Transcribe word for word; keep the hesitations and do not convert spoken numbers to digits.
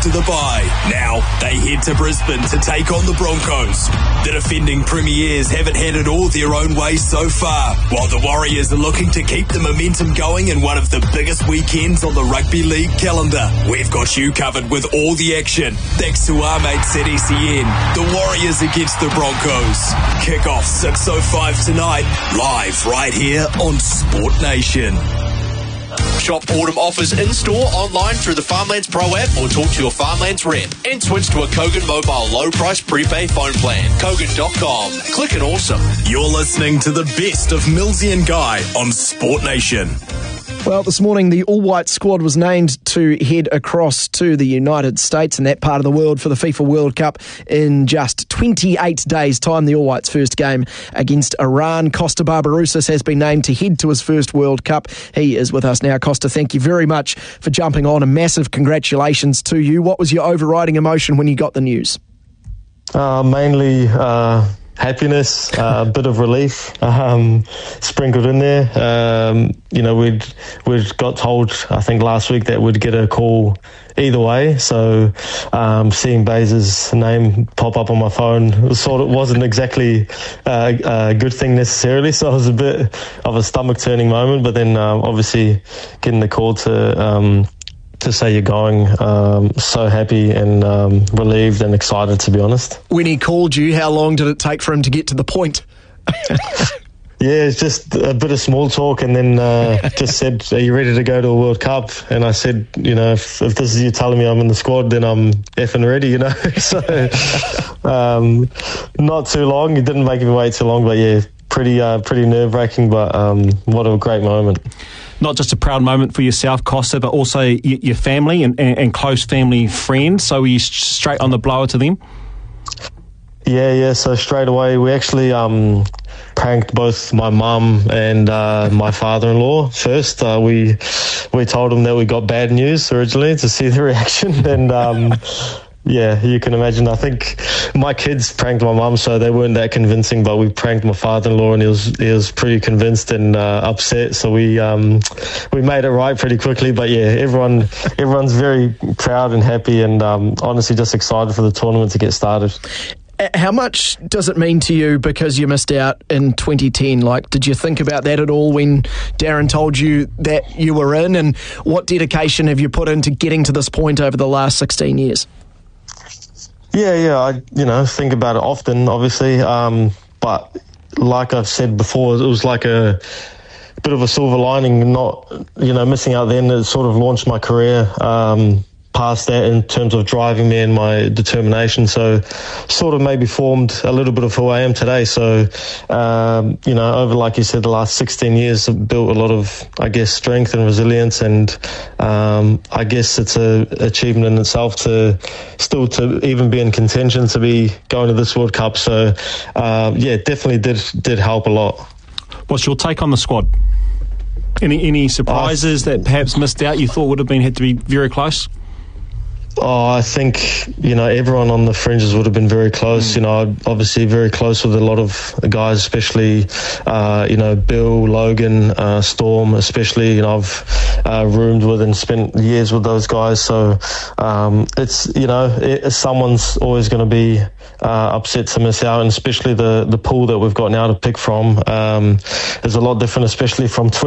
after the bye. Now they head to Brisbane to take on the Broncos. The defending premiers haven't had it all their own way so far, while the Warriors are looking to keep the momentum going in one of the biggest weekends on the rugby league calendar. We've got you covered with all the action, thanks to our mates at S E N. The Warriors against the Broncos. Kick off six oh five tonight, live right here on Sport Nation. Shop autumn offers in-store, online through the Farmlands Pro app, or talk to your Farmlands rep. And switch to a Kogan Mobile low-price prepaid phone plan. Kogan dot com. Click and awesome. You're listening to the best of Millsy and Guy on Sport Nation. Well, this morning the all-white squad was named to head across to the United States and that part of the world for the FIFA World Cup in just twenty-eight days' time. The all-whites' first game against Iran. Costa Barbarouses has been named to head to his first World Cup. He is with us now. Costa, thank you very much for jumping on. A massive congratulations to you. What was your overriding emotion when you got the news? Uh, mainly... Uh Happiness, uh, a bit of relief um, sprinkled in there. Um, you know, we'd we'd got told, I think last week, that we'd get a call either way. So um, seeing Baze's name pop up on my phone was sort of wasn't exactly uh, a good thing necessarily. So it was a bit of a stomach turning moment. But then um, obviously getting the call to. Um, to say you're going, um, so happy and um, relieved and excited, to be honest. When he called you, how long did it take for him to get to the point? Yeah, it's just a bit of small talk, and then uh, just said, are you ready to go to a World Cup? And I said, you know, if, if this is you telling me I'm in the squad, then I'm effing ready, you know. So um, not too long. It didn't make me wait too long, but yeah, pretty uh, pretty nerve-wracking, but um, what a great moment. Not just a proud moment for yourself, Costa, but also your family and, and, and close family friends. So were you straight on the blower to them? Yeah, yeah. So straight away, we actually um, pranked both my mum and uh, my father-in-law first. Uh, we we told them that we got bad news originally to see the reaction, and um, yeah, you can imagine. I think my kids pranked my mum, so they weren't that convincing. But we pranked my father-in-law, and he was he was pretty convinced and uh, upset. So we um, we made it right pretty quickly. But yeah, everyone everyone's very proud and happy, and um, honestly just excited for the tournament to get started. How much does it mean to you because you missed out in twenty ten? Like, did you think about that at all when Darren told you that you were in? And what dedication have you put into getting to this point over the last sixteen years? Yeah, yeah, I you know think about it often, obviously, um, but like I've said before, it was like a bit of a silver lining. Not you know missing out then. It sort of launched my career um, past that in terms of driving me and my determination. So, sort of maybe formed a little bit of who I am today. So, um, you know, over like you said, the last sixteen years, I've built a lot of, I guess, strength and resilience, and um, I guess it's a achievement in itself to still to even be in contention to be going to this World Cup. So, uh, yeah, definitely did did help a lot. What's your take on the squad? Any any surprises uh, that perhaps missed out? You thought would have been had to be very close. Oh, I think, you know, everyone on the fringes would have been very close. Mm. You know, obviously very close with a lot of guys, especially, uh, you know, Bill, Logan, uh, Storm, especially, you know, I've uh, roomed with and spent years with those guys. So um, it's, you know, it, someone's always going to be uh, upset to miss out, and especially the, the pool that we've got now to pick from um, is a lot different, especially from